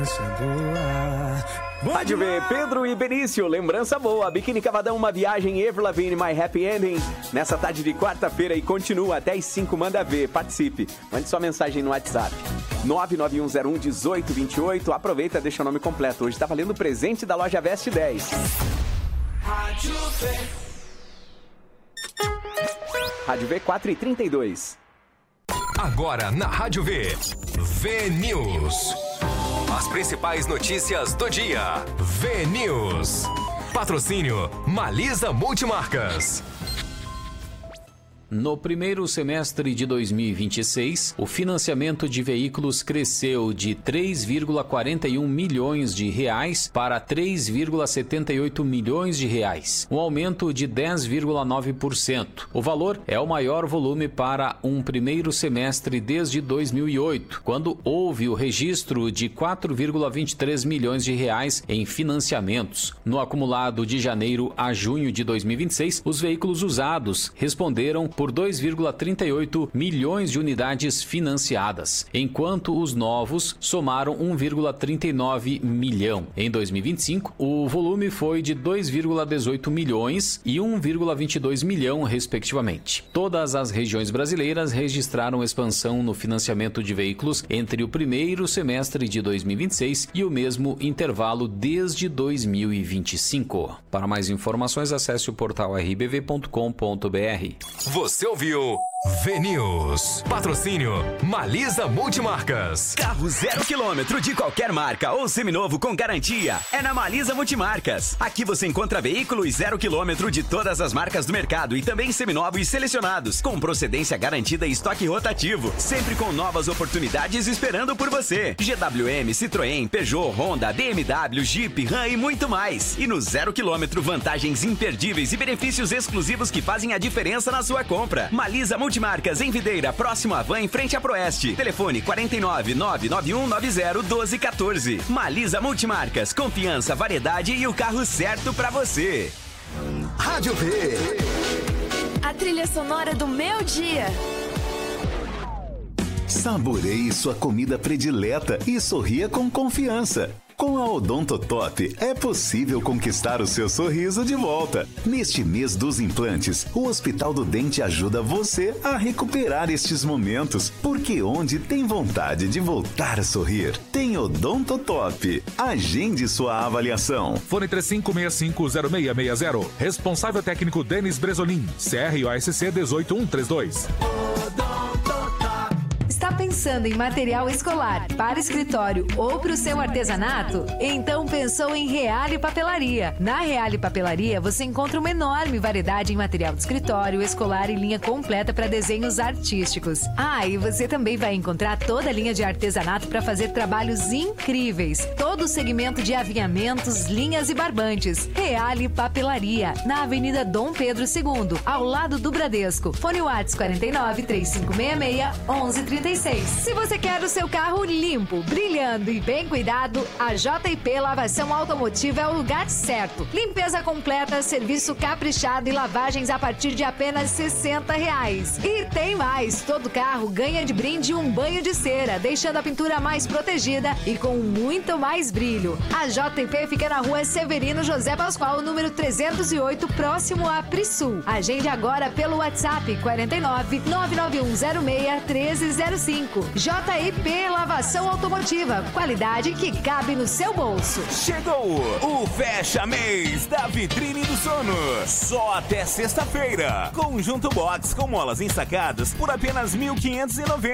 Rádio V, Pedro e Benício, lembrança boa. Biquíni Cavadão, uma viagem, Avril Lavigne, My Happy Ending. Nessa tarde de quarta-feira e continua até as 5, manda ver, participe. Mande sua mensagem no WhatsApp. 991011828. Aproveita, deixa o nome completo. Hoje tá valendo presente da loja Veste 10. Rádio V. Rádio V 4h32. Agora na Rádio V, V-News. As principais notícias do dia. V-News. Patrocínio Malisa Multimarcas. No primeiro semestre de 2026, o financiamento de veículos cresceu de 3,41 milhões de reais para 3,78 milhões de reais, um aumento de 10,9%. O valor é o maior volume para um primeiro semestre desde 2008, quando houve o registro de 4,23 milhões de reais em financiamentos. No acumulado de janeiro a junho de 2026, os veículos usados responderam por 2,38 milhões de unidades financiadas, enquanto os novos somaram 1,39 milhão. Em 2025, o volume foi de 2,18 milhões e 1,22 milhão, respectivamente. Todas as regiões brasileiras registraram expansão no financiamento de veículos entre o primeiro semestre de 2026 e o mesmo intervalo desde 2025. Para mais informações, acesse o portal rbv.com.br. Você ouviu V-News. Patrocínio Malisa Multimarcas. Carro 0 km de qualquer marca ou seminovo com garantia é na Malisa Multimarcas. Aqui você encontra veículos 0 km de todas as marcas do mercado e também seminovos selecionados, com procedência garantida e estoque rotativo, sempre com novas oportunidades esperando por você. GWM, Citroën, Peugeot, Honda, BMW, Jeep, Ram e muito mais. E no 0 km, vantagens imperdíveis e benefícios exclusivos que fazem a diferença na sua compra. Malisa Multimarcas em Videira, próximo à Van, em frente à Proeste. Telefone 49 99190 1214. Malisa Multimarcas, confiança, variedade e o carro certo pra você. Rádio V. A trilha sonora do meu dia. Saboreie sua comida predileta e sorria com confiança. Com a Odontotop é possível conquistar o seu sorriso de volta. Neste mês dos implantes, o Hospital do Dente ajuda você a recuperar estes momentos, porque onde tem vontade de voltar a sorrir, tem Odontotop. Agende sua avaliação. Fone 35650660. Responsável técnico Denis Bresolim. CROSC 18132. Está pensando em material escolar para escritório ou para o seu artesanato? Então pensou em Reale Papelaria. Na Reale Papelaria você encontra uma enorme variedade em material de escritório, escolar e linha completa para desenhos artísticos. E você também vai encontrar toda a linha de artesanato para fazer trabalhos incríveis. Todo o segmento de avinhamentos, linhas e barbantes. Reale Papelaria, na Avenida Dom Pedro II, ao lado do Bradesco. Fone WhatsApp 49 3566 1136. Se você quer o seu carro limpo, brilhando e bem cuidado, a JP Lavação Automotiva é o lugar certo. Limpeza completa, serviço caprichado e lavagens a partir de apenas R$60. E tem mais, todo carro ganha de brinde um banho de cera, deixando a pintura mais protegida e com muito mais brilho. A JP fica na rua Severino José Pascoal, número 308, próximo a Prisul. Agende agora pelo WhatsApp 49 99106 1305. JIP Lavação Automotiva. Qualidade que cabe no seu bolso. Chegou o Fecha Mês da Vitrine do Sono. Só até sexta-feira. Conjunto box com molas ensacadas por apenas R$1.590.